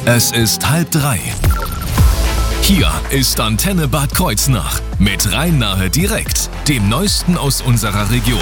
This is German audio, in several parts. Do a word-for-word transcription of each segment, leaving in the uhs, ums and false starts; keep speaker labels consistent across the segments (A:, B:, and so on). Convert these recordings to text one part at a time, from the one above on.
A: Es ist halb drei. Hier ist Antenne Bad Kreuznach mit Rhein-Nahe direkt, dem Neuesten aus unserer Region.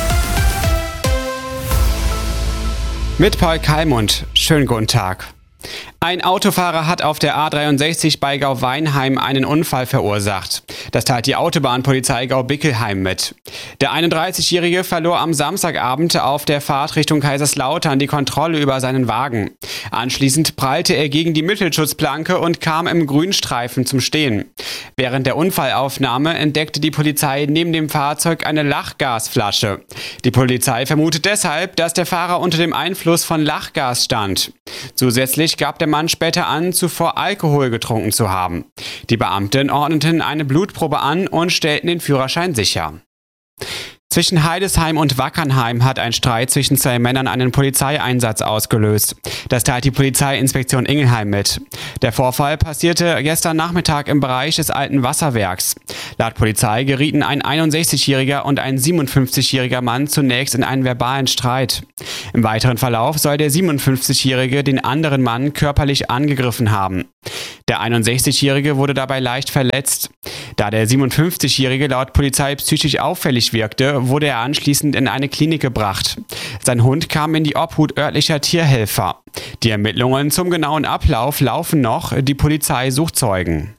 B: Mit Paul Kalmund. Schönen guten Tag. Ein Autofahrer hat auf der A dreiundsechzig bei Gau-Weinheim einen Unfall verursacht. Das teilt die Autobahnpolizei Gau-Bickelheim mit. Der einunddreißigjährige verlor am Samstagabend auf der Fahrt Richtung Kaiserslautern die Kontrolle über seinen Wagen. Anschließend prallte er gegen die Mittelschutzplanke und kam im Grünstreifen zum Stehen. Während der Unfallaufnahme entdeckte die Polizei neben dem Fahrzeug eine Lachgasflasche. Die Polizei vermutet deshalb, dass der Fahrer unter dem Einfluss von Lachgas stand. Zusätzlich gab der Mann später an, zuvor Alkohol getrunken zu haben. Die Beamten ordneten eine Blutprobe an und stellten den Führerschein sicher. Zwischen Heidesheim und Wackernheim hat ein Streit zwischen zwei Männern einen Polizeieinsatz ausgelöst. Das teilt die Polizeiinspektion Ingelheim mit. Der Vorfall passierte gestern Nachmittag im Bereich des alten Wasserwerks. Laut Polizei gerieten ein einundsechzigjähriger und ein siebenundfünfzigjähriger Mann zunächst in einen verbalen Streit. Im weiteren Verlauf soll der siebenundfünfzigjährige den anderen Mann körperlich angegriffen haben. Der einundsechzigjährige wurde dabei leicht verletzt. Da der siebenundfünfzigjährige laut Polizei psychisch auffällig wirkte, wurde er anschließend in eine Klinik gebracht. Sein Hund kam in die Obhut örtlicher Tierhelfer. Die Ermittlungen zum genauen Ablauf laufen noch, die Polizei sucht Zeugen.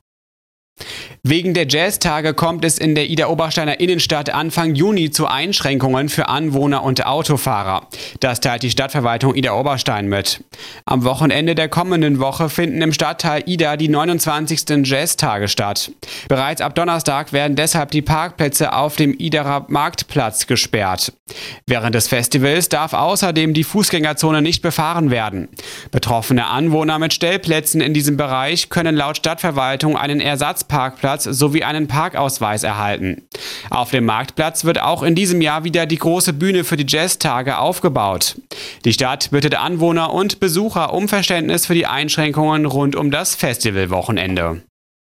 B: Wegen der Jazztage kommt es in der Idar-Obersteiner Innenstadt Anfang Juni zu Einschränkungen für Anwohner und Autofahrer. Das teilt die Stadtverwaltung Idar-Oberstein mit. Am Wochenende der kommenden Woche finden im Stadtteil Idar die neunundzwanzigsten Jazztage statt. Bereits ab Donnerstag werden deshalb die Parkplätze auf dem Idarer Marktplatz gesperrt. Während des Festivals darf außerdem die Fußgängerzone nicht befahren werden. Betroffene Anwohner mit Stellplätzen in diesem Bereich können laut Stadtverwaltung einen Ersatzparkplatz sowie einen Parkausweis erhalten. Auf dem Marktplatz wird auch in diesem Jahr wieder die große Bühne für die Jazztage aufgebaut. Die Stadt bittet Anwohner und Besucher um Verständnis für die Einschränkungen rund um das Festivalwochenende.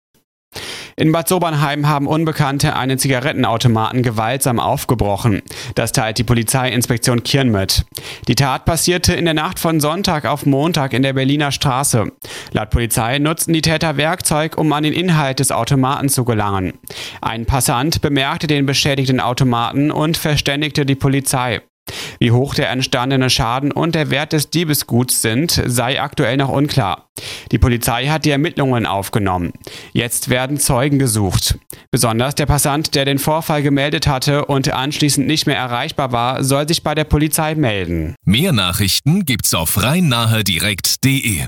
B: In Bad Sobernheim haben Unbekannte einen Zigarettenautomaten gewaltsam aufgebrochen. Das teilt die Polizeiinspektion Kirn mit. Die Tat passierte in der Nacht von Sonntag auf Montag in der Berliner Straße. Laut Polizei nutzten die Täter Werkzeug, um an den Inhalt des Automaten zu gelangen. Ein Passant bemerkte den beschädigten Automaten und verständigte die Polizei. Wie hoch der entstandene Schaden und der Wert des Diebesguts sind, sei aktuell noch unklar. Die Polizei hat die Ermittlungen aufgenommen. Jetzt werden Zeugen gesucht. Besonders der Passant, der den Vorfall gemeldet hatte und anschließend nicht mehr erreichbar war, soll sich bei der Polizei melden.
A: Mehr Nachrichten gibt's auf rhein-nahe direkt punkt de.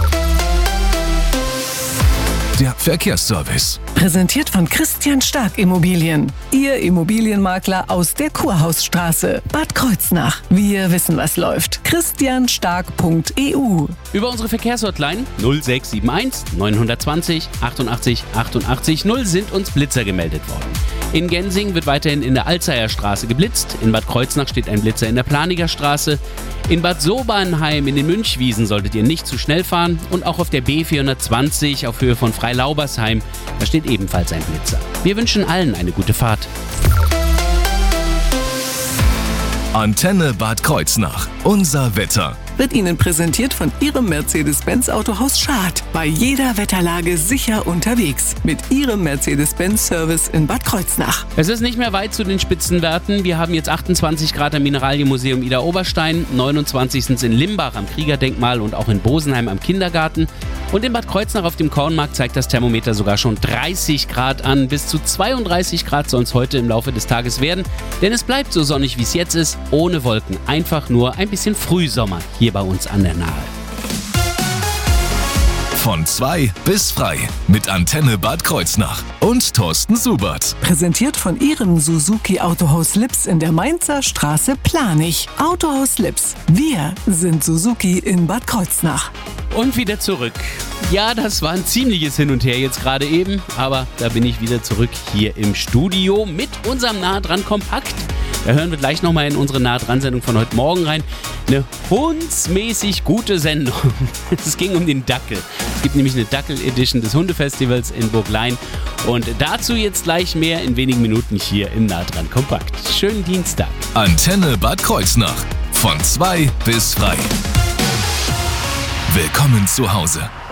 A: Der Verkehrsservice.
C: Präsentiert von Christian Stark Immobilien. Ihr Immobilienmakler aus der Kurhausstraße, Bad Kreuznach. Wir wissen, was läuft. christian stark punkt e u.
D: Über unsere Verkehrshotline null sechs sieben eins neun zwei null achtundachtzig achtundachtzig null sind uns Blitzer gemeldet worden. In Gensing wird weiterhin in der Alzeyer Straße geblitzt. In Bad Kreuznach steht ein Blitzer in der Planiger Straße. In Bad Sobernheim in den Münchwiesen solltet ihr nicht zu schnell fahren. Und auch auf der B vierhundertzwanzig auf Höhe von Freilaubersheim, da steht ebenfalls ein Blitzer. Wir wünschen allen eine gute Fahrt.
A: Antenne Bad Kreuznach. Unser Wetter.
C: Wird Ihnen präsentiert von Ihrem Mercedes-Benz Autohaus Schad. Bei jeder Wetterlage sicher unterwegs. Mit Ihrem Mercedes-Benz-Service in Bad Kreuznach.
D: Es ist nicht mehr weit zu den Spitzenwerten. Wir haben jetzt achtundzwanzig Grad am Mineralienmuseum Idar-Oberstein, neunundzwanzig sind es in Limbach am Kriegerdenkmal und auch in Bosenheim am Kindergarten. Und in Bad Kreuznach auf dem Kornmarkt zeigt das Thermometer sogar schon dreißig Grad an. Bis zu zweiunddreißig Grad soll es heute im Laufe des Tages werden. Denn es bleibt so sonnig, wie es jetzt ist, ohne Wolken. Einfach nur ein bisschen Frühsommer hier bei uns an der Nahe.
A: Von zwei bis frei mit Antenne Bad Kreuznach und Thorsten Subert.
C: Präsentiert von Ihrem Suzuki Autohaus Lips in der Mainzer Straße Planich. Autohaus Lips. Wir sind Suzuki in Bad Kreuznach.
D: Und wieder zurück. Ja, das war ein ziemliches Hin und Her jetzt gerade eben, aber da bin ich wieder zurück hier im Studio mit unserem Nah dran Kompakt. Da hören wir gleich nochmal in unsere Nah dran Sendung von heute Morgen rein. Eine hundsmäßig gute Sendung. Es ging um den Dackel. Es gibt nämlich eine Dackel-Edition des Hundefestivals in Burglein. Und dazu jetzt gleich mehr in wenigen Minuten hier im Nah dran Kompakt. Schönen Dienstag.
A: Antenne Bad Kreuznach. Von zwei bis frei. Willkommen zu Hause.